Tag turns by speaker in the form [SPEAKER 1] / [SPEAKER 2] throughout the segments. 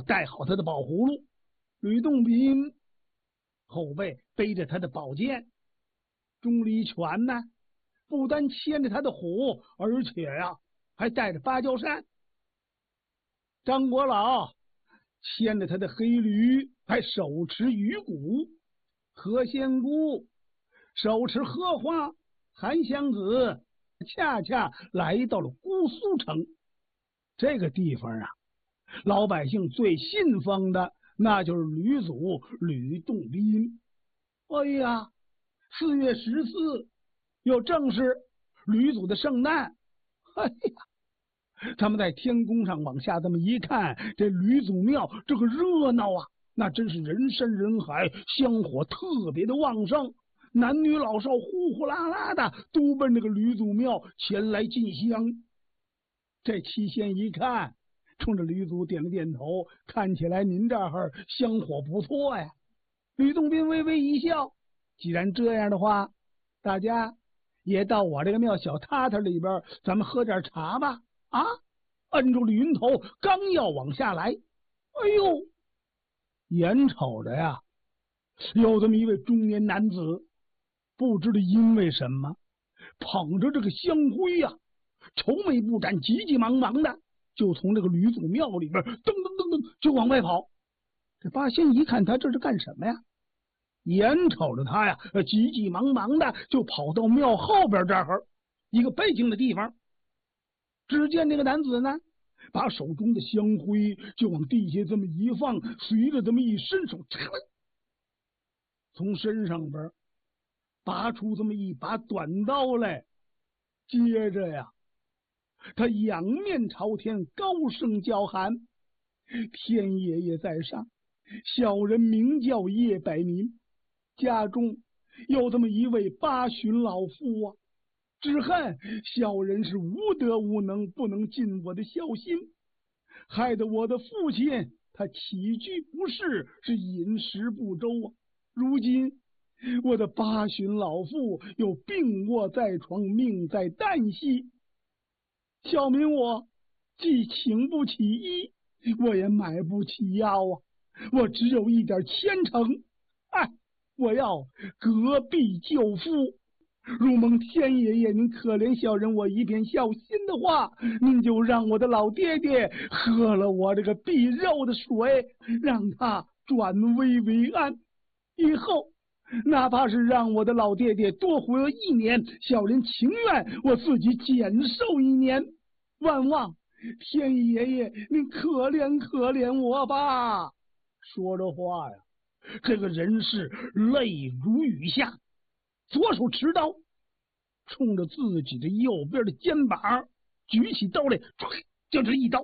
[SPEAKER 1] 带好他的宝葫芦，吕洞宾后背背着他的宝剑，钟离权呢，不单牵着他的虎，而且还带着芭蕉扇。张国老牵着他的黑驴，还手持鱼骨。何仙姑手持荷花，韩湘子恰恰来到了姑苏城。这个地方老百姓最信奉的那就是吕祖吕洞宾。哎呀，4月14又正是吕祖的圣诞。哎呀，他们在天宫上往下这么一看，这吕祖庙这个热闹那真是人山人海，香火特别的旺盛，男女老少呼呼啦啦的都奔这个吕祖庙前来进香。这七仙一看，冲着吕祖点了点头，看起来您这儿香火不错呀。吕洞宾微微一笑，既然这样的话，大家也到我这个庙小榻榻里边，咱们喝点茶吧。摁住吕云头，刚要往下来，哎呦，眼瞅着有这么一位中年男子，不知道因为什么，捧着这个香灰愁眉不展，急急忙忙的就从这个吕祖庙里边噔噔噔噔就往外跑。这八仙一看他这是干什么呀，眼瞅着他急急忙忙的就跑到庙后边这儿一个背景的地方。只见这个男子呢，把手中的香灰就往地下这么一放，随着这么一伸手，从身上边拔出这么一把短刀来。接着他仰面朝天，高声叫喊：天爷爷在上，小人名叫叶百民，家中有这么一位八旬老妇只恨小人是无德无能，不能尽我的孝心，害得我的父亲他起居不适，是饮食不周如今我的八旬老妇又病卧在床，命在旦夕，小民我既请不起医，我也买不起药我只有一点虔诚，我要隔壁救父。如蒙天爷爷您可怜小人我一片孝心的话，您就让我的老爹爹喝了我这个避肉的水，让他转危为安，以后哪怕是让我的老爹爹多活1年，小人情愿我自己减寿1年。万望天爷爷您可怜可怜我吧。说着话这个人是泪如雨下，左手持刀，冲着自己的右边的肩膀举起刀来，就这一刀。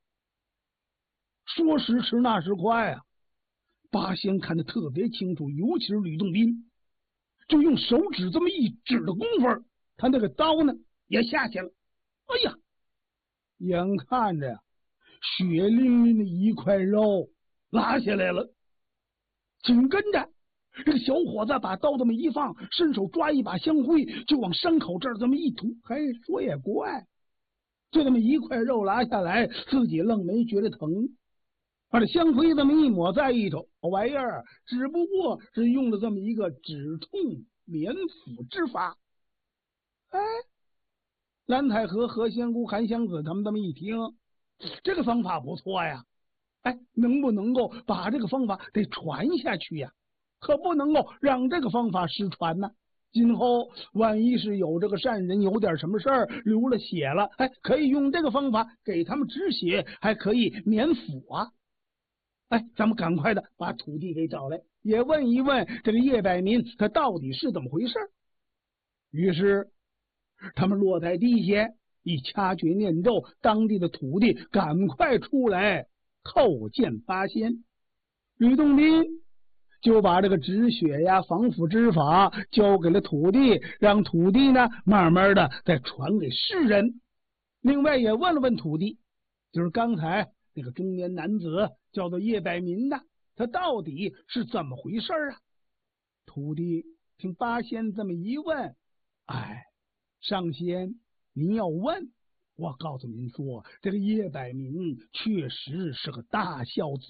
[SPEAKER 1] 说时迟那时快八仙看得特别清楚，尤其是吕洞宾，就用手指这么一指的功夫，他那个刀呢也下去了。哎呀，眼看着血淋淋的一块肉拉下来了，紧跟着这个小伙子把刀这么一放，伸手抓一把香灰，就往伤口这儿这么一涂。说也怪，就这么一块肉拉下来，自己愣没觉得疼，把这香灰这么一抹在一头，玩意儿只不过是用了这么一个止痛免腐之法。蓝太和、何仙姑、韩湘子他们这么一听，这个方法不错呀，能不能够把这个方法得传下去呀？可不能够让这个方法失传呢。今后万一是有这个善人有点什么事儿流了血了，可以用这个方法给他们止血，还可以免腐咱们赶快的把土地给找来，也问一问这个叶百民他到底是怎么回事。于是他们落在地下一掐诀念咒，当地的土地赶快出来叩见八仙。吕洞宾就把这个止血防腐之法交给了土地，让土地呢慢慢的再传给世人。另外也问了问土地，就是刚才那个中年男子叫做叶百民的，他到底是怎么回事土地听八仙这么一问，上仙您要问，我告诉您说，这个叶百民确实是个大孝子。